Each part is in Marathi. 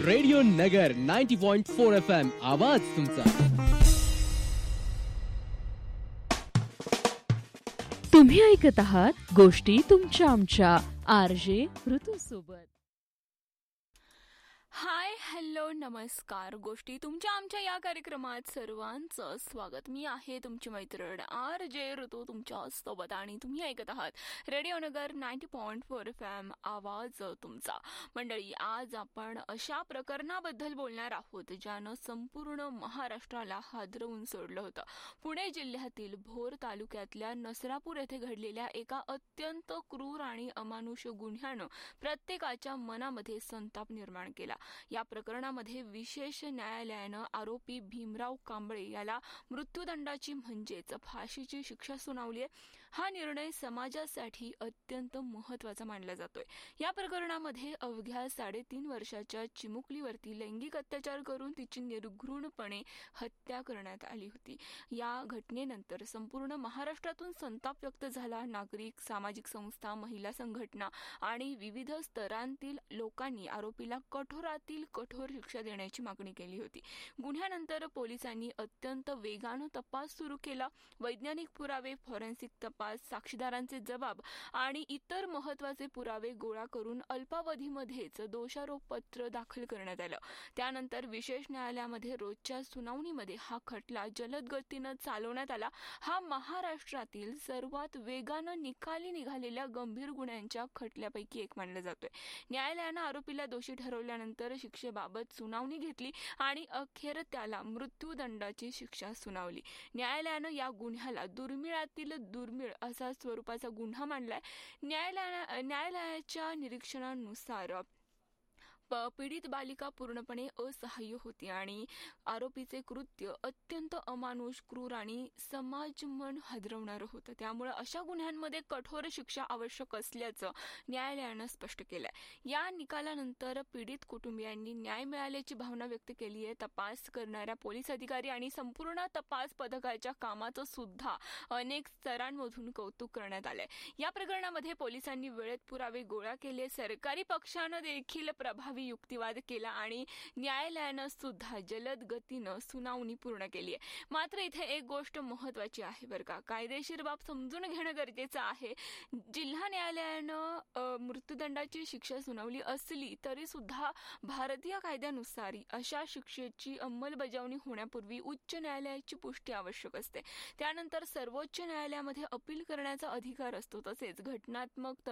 रेडिओ नगर 90.4 FM आवाज तुमचा. तुम्ही ऐकत आहात गोष्टी तुमच्या आमच्या RJ ऋतू सोबत. हाय, हॅलो, नमस्कार. गोष्टी तुमच्या आमच्या या कार्यक्रमात सर्वांचं स्वागत. मी आहे तुमची मैत्रीण RJ ऋतू तुमच्या सोबत आणि तुम्ही ऐकत आहात रेडिओ नगर 90.4 FM आवाज तुमचा. मंडळी, आज आपण अशा प्रकरणाबद्दल बोलणार आहोत ज्यानं संपूर्ण महाराष्ट्राला हादरवून सोडलं होतं. पुणे जिल्ह्यातील भोर तालुक्यातल्या नसरापूर येथे घडलेल्या एका अत्यंत क्रूर आणि अमानुष गुन्ह्यानं प्रत्येकाच्या मनामध्ये संताप निर्माण केला. या प्रकरणामध्ये विशेष न्यायालयानं आरोपी भीमराव कांबळे याला मृत्यूदंडाची म्हणजेच फाशीची शिक्षा सुनावली आहे. हा निर्णय समाजासाठी अत्यंत महत्वाचा मानला जातोय. या प्रकरणामध्ये अवघ्या 3.5 वर्षाच्या चिमुकलीवरती लैंगिक अत्याचार करून तिची निर्घृणपणे हत्या करण्यात आली होती. या घटनेनंतर संपूर्ण महाराष्ट्रातून संताप व्यक्त झाला. नागरिक, सामाजिक संस्था, महिला संघटना आणि विविध स्तरांतील लोकांनी आरोपीला कठोरातील कठोर शिक्षा देण्याची मागणी केली होती. गुन्ह्यानंतर पोलिसांनी अत्यंत वेगानं तपास सुरू केला. वैज्ञानिक पुरावे, फॉरेन्सिक तपास, साक्षीदारांचे जबाब आणि इतर महत्वाचे पुरावे गोळा करून अल्पावधीमध्येच दोषारोपपत्र दाखल करण्यात आलं. त्यानंतर विशेष न्यायालयामध्ये रोजच्या सुनावणीमध्ये हा खटला जलद गतीनं चालवण्यात आला. हा महाराष्ट्रातील सर्वात वेगानं निकाली निघालेल्या गंभीर गुन्ह्यांच्या खटल्यापैकी एक मानला जातोय. न्यायालयानं आरोपीला दोषी ठरवल्यानंतर शिक्षेबाबत सुनावणी घेतली आणि अखेर त्याला मृत्यूदंडाची शिक्षा सुनावली. न्यायालयानं या गुन्ह्याला दुर्मिळातील दुर्मिळ असा स्वरूपाचा गुन्हा मानलाय. न्यायालयाच्या निरीक्षणानुसार पीडित बालिका पूर्णपणे असहाय्य होती आणि आरोपीचे कृत्य अत्यंत अमानुष, क्रूर आणि समाजमन हादरवणारं होतं. त्यामुळे अशा गुन्ह्यांमध्ये कठोर शिक्षा आवश्यक असल्याचं न्यायालयानं स्पष्ट केलंय. या निकालानंतर पीडित कुटुंबियांनी न्याय मिळाल्याची भावना व्यक्त केली आहे. तपास करणाऱ्या पोलीस अधिकारी आणि संपूर्ण तपास पथकाच्या कामाचं सुद्धा अनेक स्तरांमधून कौतुक करण्यात आलंय. या प्रकरणामध्ये पोलिसांनी वेळेत पुरावे गोळा केले. सरकारी पक्षानं देखील प्रभावी युक्तिवाद केला आणि न्यायालयानं सुद्धा जलद गतीनं सुनावणी पूर्ण केली आहे. मात्र इथे एक गोष्ट महत्वाची आहे बरं का, कायदेशीर बाब समजून घेणं गरजेचं आहे. जिल्हा न्यायालयानं मृत्यूदंडाची शिक्षा सुनावली असली तरी सुद्धा भारतीय कायद्यानुसार अशा शिक्षेची अंमलबजावणी होण्यापूर्वी उच्च न्यायालयाची पुष्टी आवश्यक असते. त्यानंतर सर्वोच्च न्यायालयामध्ये अपील करण्याचा अधिकार असतो. तसेच घटनात्मक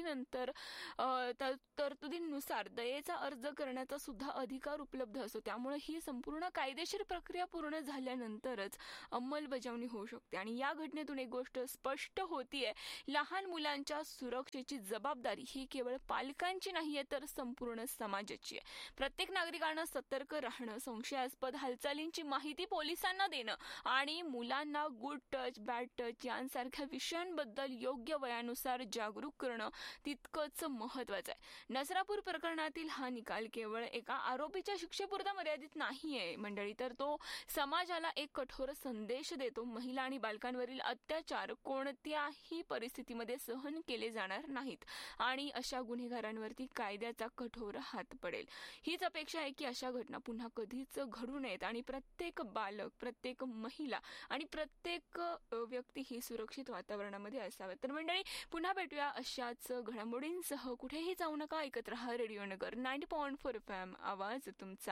तरतुदींनुसार दयेचा अर्ज करण्याचा सुद्धा अधिकार उपलब्ध असतो. त्यामुळे ही संपूर्ण कायदेशीर प्रक्रिया पूर्ण झाल्यानंतरच अंमलबजावणी होऊ शकते. आणि या घटनेतून एक गोष्ट स्पष्ट होतीये, लहान मुलांच्या सुरक्षेची जबाबदारी ही केवळ पालकांची नाहीये तर संपूर्ण समाजाची आहे. प्रत्येक नागरिकांना सतर्क राहणं, संशयास्पद हालचालींची माहिती पोलिसांना देणं आणि मुलांना गुड टच, बॅड टच यांसारख्या विषयांबद्दल योग्य वयानुसार जागरूक करणं तितकंच महत्वाचं आहे. नसरापूर प्रकरणातील हा निकाल केवळ एका आरोपीच्या शिक्षेपुरता मर्यादित नाहीये मंडळी, तर तो समाजाला एक कठोर संदेश देतो. महिला आणि बालकांवरील अत्याचार कोणत्याही परिस्थितीमध्ये सहन केले जाणार नाहीत आणि अशा गुन्हेगारांवरती कायद्याचा कठोर हात पडेल. हीच अपेक्षा आहे की अशा घटना पुन्हा कधीच घडू नयेत आणि प्रत्येक बालक, प्रत्येक महिला आणि प्रत्येक व्यक्ती ही सुरक्षित वातावरणामध्ये असावे. तर मंडळी, पुन्हा भेटूया अशाच घडामोडींसह. कुठेही जाऊ नका, ऐकत रहा रेडिओ नगर 90.4 FM आवाज तुमचा.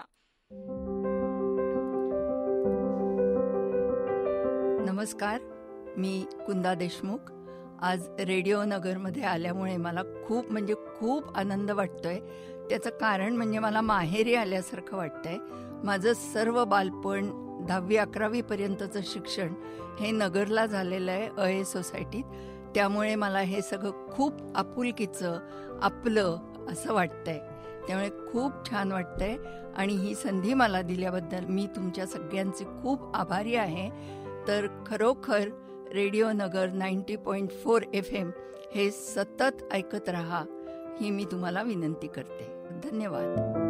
नमस्कार, मी कुंदा देशमुख. आज रेडिओ नगरमध्ये आल्यामुळे मला खूप आनंद वाटतोय. त्याचं कारण म्हणजे मला माहेरी आल्यासारखं वाटतंय. माझं सर्व बालपण 10वी-11वी पर्यंतचं शिक्षण हे नगरला झालेलं आहे, अये सोसायटीत. त्यामुळे मला हे सगळं खूप आपुलकीचं, आपलं असं वाटतंय. त्यामुळे खूप छान वाटतंय आणि ही संधी मला दिल्याबद्दल मी तुमच्या सगळ्यांचे खूप आभारी आहे. तर खरोखर रेडिओ नगर 90.4 FM हे सतत ऐकत रहा ही मी तुम्हाला विनंती करते. धन्यवाद.